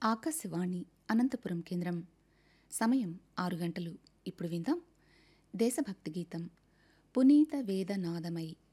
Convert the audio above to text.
ఆకాశవాణి అనంతపురం కేంద్రం. సమయం 6 గంటలు. ఇప్పుడు విందాం దేశభక్తి గీతం. పునీత వేదనాదమై